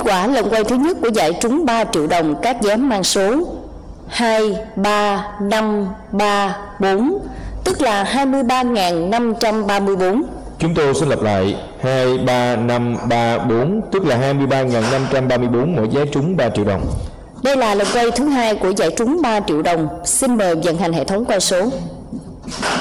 quả lần quay thứ nhất của giải trúng 3 triệu đồng các giám mang số 2, 3, 5, 3, 4, tức là 23.534. Chúng tôi xin lặp lại: 2, 3, 5, 3, 4, tức là 23.534, mỗi vé trúng 3 triệu đồng. Đây là lần quay thứ hai của giải trúng 3 triệu đồng. Xin mời vận hành hệ thống quay số.